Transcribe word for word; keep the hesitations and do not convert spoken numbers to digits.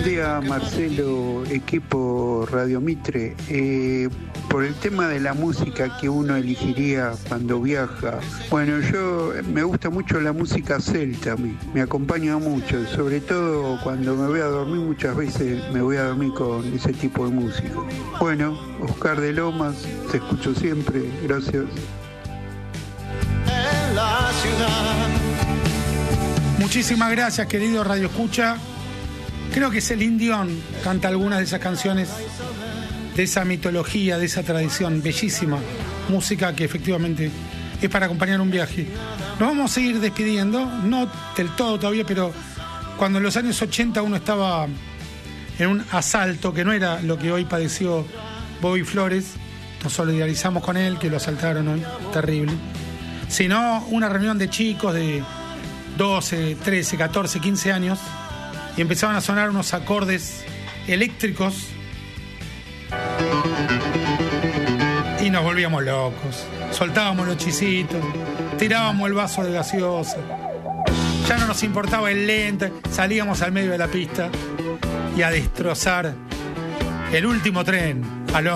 Buen día, Marcelo, equipo Radio Mitre. Eh, por el tema de la música que uno elegiría cuando viaja, bueno, yo me gusta mucho la música celta, a mí, me acompaña mucho, sobre todo cuando me voy a dormir, muchas veces me voy a dormir con ese tipo de música. Bueno, Oscar de Lomas, te escucho siempre, gracias. En la ciudad. Muchísimas gracias, querido Radio Escucha. Creo que Celine Dion canta algunas de esas canciones, de esa mitología, de esa tradición, bellísima música que efectivamente es para acompañar un viaje. Nos vamos a seguir despidiendo, no del todo todavía, pero cuando en los años ochenta uno estaba en un asalto que no era lo que hoy padeció Bobby Flores, nos solidarizamos con él, que lo asaltaron hoy, terrible, sino una reunión de chicos de doce, trece, catorce, quince años, y empezaban a sonar unos acordes eléctricos y nos volvíamos locos. Soltábamos los chisitos, tirábamos el vaso de gaseosa, ya no nos importaba el lente, salíamos al medio de la pista y a destrozar el último tren